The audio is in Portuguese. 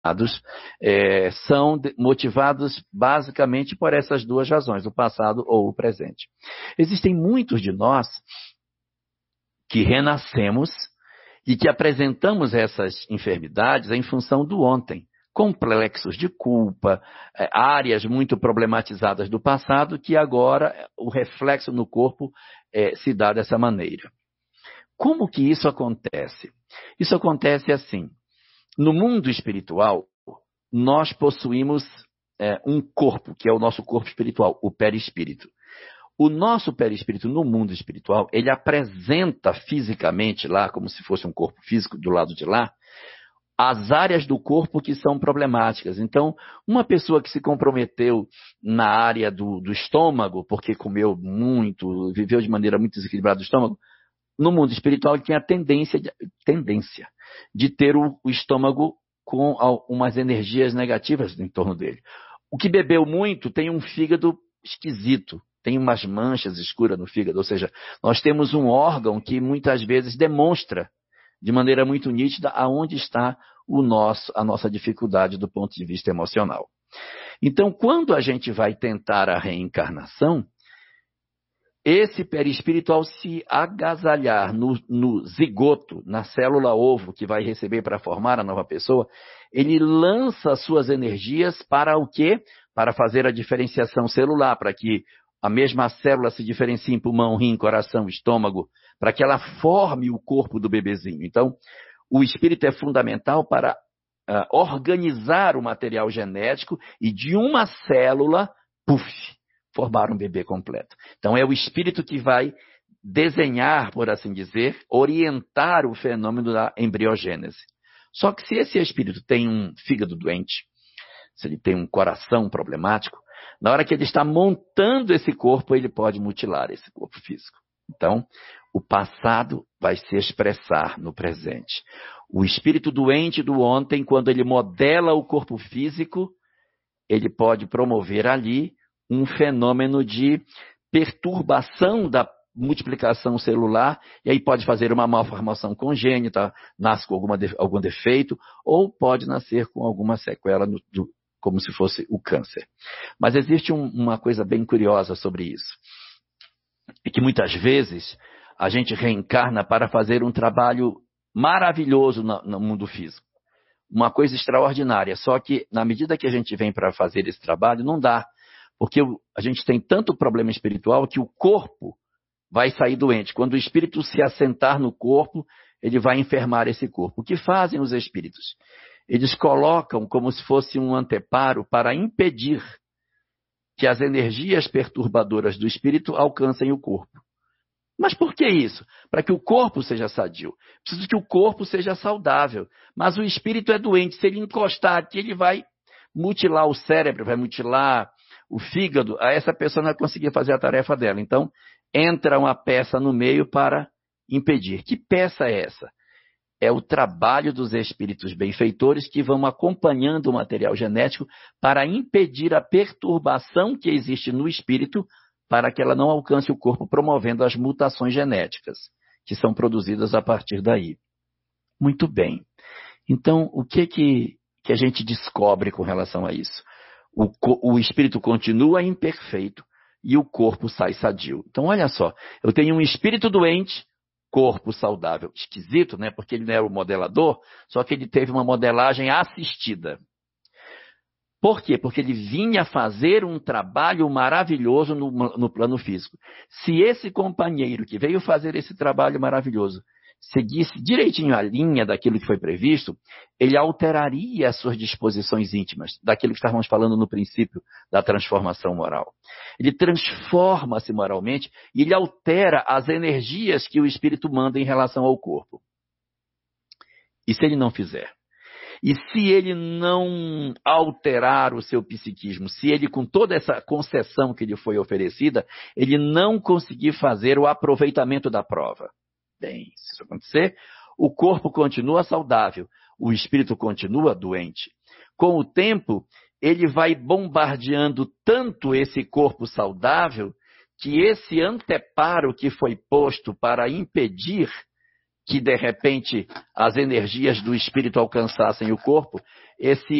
são motivados basicamente por essas duas razões, o passado ou o presente. Existem muitos de nós que renascemos e que apresentamos essas enfermidades em função do ontem, complexos de culpa, áreas muito problematizadas do passado, que agora o reflexo no corpo se dá dessa maneira. Como que isso acontece? Isso acontece assim. No mundo espiritual, nós possuímos um corpo, que é o nosso corpo espiritual, o perispírito. O nosso perispírito no mundo espiritual, ele apresenta fisicamente lá, como se fosse um corpo físico do lado de lá, as áreas do corpo que são problemáticas. Então, uma pessoa que se comprometeu na área do estômago, porque comeu muito, viveu de maneira muito desequilibrada do estômago, no mundo espiritual ele tem a tendência de ter o estômago com umas energias negativas em torno dele. O que bebeu muito tem um fígado esquisito, tem umas manchas escuras no fígado, ou seja, nós temos um órgão que muitas vezes demonstra de maneira muito nítida aonde está a nossa dificuldade do ponto de vista emocional. Então, quando a gente vai tentar a reencarnação, esse perispírito, ao se agasalhar no zigoto, na célula ovo que vai receber para formar a nova pessoa, ele lança suas energias para o quê? Para fazer a diferenciação celular, para que a mesma célula se diferencie em pulmão, rim, coração, estômago, para que ela forme o corpo do bebezinho. Então, o espírito é fundamental para organizar o material genético e de uma célula, formar um bebê completo. Então, é o espírito que vai desenhar, por assim dizer, orientar o fenômeno da embriogênese. Só que se esse espírito tem um fígado doente, se ele tem um coração problemático, na hora que ele está montando esse corpo, ele pode mutilar esse corpo físico. Então, o passado vai se expressar no presente. O espírito doente do ontem, quando ele modela o corpo físico, ele pode promover ali um fenômeno de perturbação da multiplicação celular, e aí pode fazer uma malformação congênita, nasce com algum defeito, ou pode nascer com alguma sequela, como se fosse o câncer. Mas existe uma coisa bem curiosa sobre isso. É que muitas vezes a gente reencarna para fazer um trabalho maravilhoso no mundo físico. Uma coisa extraordinária. Só que na medida que a gente vem para fazer esse trabalho, não dá. Porque a gente tem tanto problema espiritual que o corpo vai sair doente. Quando o espírito se assentar no corpo, ele vai enfermar esse corpo. O que fazem os espíritos? Eles colocam como se fosse um anteparo para impedir que as energias perturbadoras do espírito alcancem o corpo. Mas por que isso? Para que o corpo seja sadio. Preciso que o corpo seja saudável. Mas o espírito é doente. Se ele encostar aqui, ele vai mutilar o cérebro, vai mutilar o fígado. Essa pessoa não vai conseguir fazer a tarefa dela. Então, entra uma peça no meio para impedir. Que peça é essa? É o trabalho dos espíritos benfeitores que vão acompanhando o material genético para impedir a perturbação que existe no espírito para que ela não alcance o corpo, promovendo as mutações genéticas que são produzidas a partir daí. Muito bem. Então, o que a gente descobre com relação a isso? O espírito continua imperfeito e o corpo sai sadio. Então, olha só, eu tenho um espírito doente, corpo saudável. Esquisito, né? Porque ele não era o modelador, só que ele teve uma modelagem assistida. Por quê? Porque ele vinha fazer um trabalho maravilhoso no plano físico. Se esse companheiro que veio fazer esse trabalho maravilhoso seguisse direitinho a linha daquilo que foi previsto, ele alteraria as suas disposições íntimas, daquilo que estávamos falando no princípio da transformação moral. Ele transforma-se moralmente e ele altera as energias que o espírito manda em relação ao corpo. E se ele não fizer? E se ele não alterar o seu psiquismo, se ele, com toda essa concessão que lhe foi oferecida, ele não conseguir fazer o aproveitamento da prova? Bem, se isso acontecer, o corpo continua saudável, o espírito continua doente. Com o tempo, ele vai bombardeando tanto esse corpo saudável que esse anteparo que foi posto para impedir que de repente as energias do espírito alcançassem o corpo,